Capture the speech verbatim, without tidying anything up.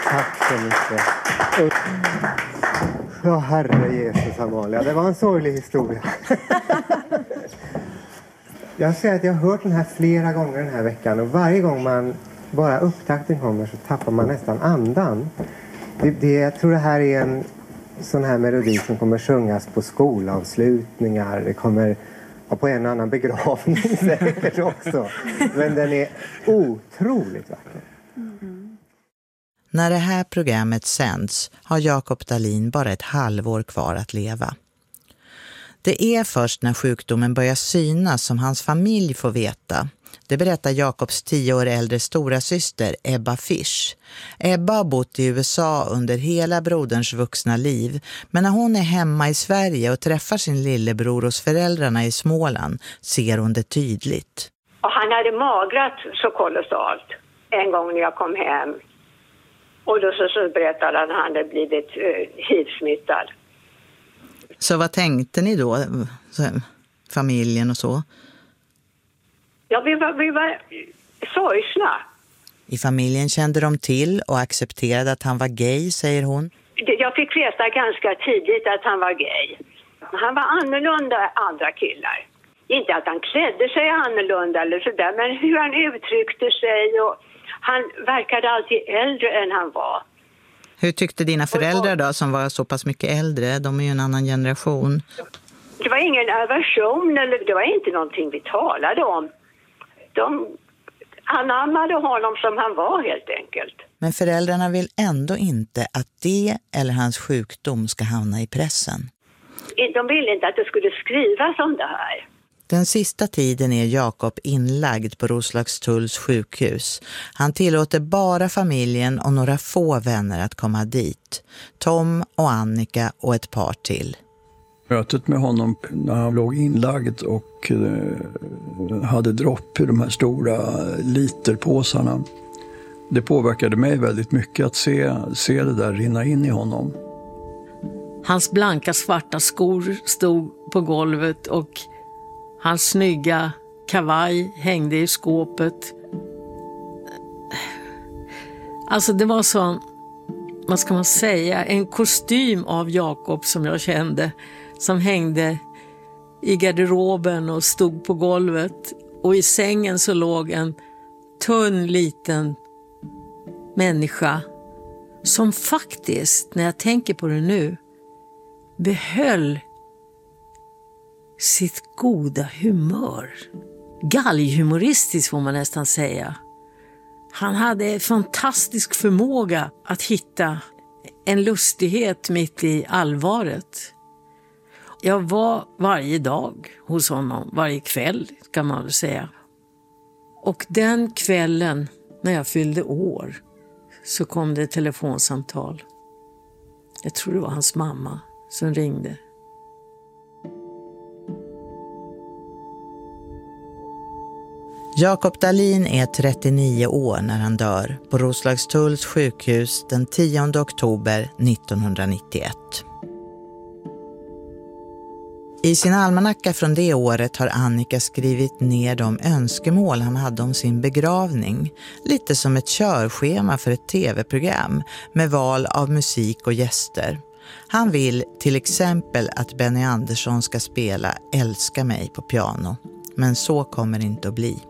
Tack så mycket. Ja, herre Jesus Amalia, det var en sorglig historia. Jag säger att jag har hört den här flera gånger den här veckan, och varje gång man bara upptakten kommer så tappar man nästan andan. Det, det, jag tror det här är en sån här melodi som kommer sjungas på skolavslutningar. Det kommer ja, på en annan begravning säkert också. Men den är otroligt vacker. Mm. När det här programmet sänds har Jakob Dahlin bara ett halvår kvar att leva. Det är först när sjukdomen börjar synas som hans familj får veta. Det berättar Jakobs tio år äldre stora syster Ebba Fisch. Ebba har bott i U S A under hela broderns vuxna liv. Men när hon är hemma i Sverige och träffar sin lillebror hos föräldrarna i Småland ser hon det tydligt. Och han hade magrat så kolossalt en gång när jag kom hem. Och då så, så berättade han att han hade blivit uh, hiv-smittad. Så vad tänkte ni då, så, familjen och så? Ja, vi var, vi var sorgsna. I familjen kände de till och accepterade att han var gay, säger hon. Jag fick veta ganska tidigt att han var gay. Han var annorlunda än andra killar. Inte att han klädde sig annorlunda eller sådär, men hur han uttryckte sig. Och han verkade alltid äldre än han var. Hur tyckte dina föräldrar då, som var så pass mycket äldre? De är ju en annan generation. Det var ingen aversion, eller det var inte någonting vi talade om. De anammade honom som han var helt enkelt. Men föräldrarna vill ändå inte att det eller hans sjukdom ska hamna i pressen. De ville inte att det skulle skrivas om det här. Den sista tiden är Jakob inlagd på Roslagstulls sjukhus. Han tillåter bara familjen och några få vänner att komma dit. Tom och Annika och ett par till. Mötet med honom när han låg inlagd och eh, hade dropp i de här stora literpåsarna. Det påverkade mig väldigt mycket att se, se det där rinna in i honom. Hans blanka svarta skor stod på golvet och hans snygga kavaj hängde i skåpet. Alltså det var sån, vad ska man säga, en kostym av Jakob som jag kände. Som hängde i garderoben och stod på golvet. Och i sängen så låg en tunn liten människa. Som faktiskt, när jag tänker på det nu, behöll sitt goda humör. Galghumoristiskt får man nästan säga. Han hade fantastisk förmåga att hitta en lustighet mitt i allvaret. Jag var varje dag hos honom, varje kväll kan man väl säga. Och den kvällen när jag fyllde år så kom det ett telefonsamtal. Jag tror det var hans mamma som ringde. Jakob Dahlin är trettionio år när han dör på Roslagstulls sjukhus den tionde oktober nittonhundranittioett. I sin almanacka från det året har Annika skrivit ner de önskemål han hade om sin begravning. Lite som ett körschema för ett tv-program med val av musik och gäster. Han vill till exempel att Benny Andersson ska spela Älska mig på piano. Men så kommer det inte att bli.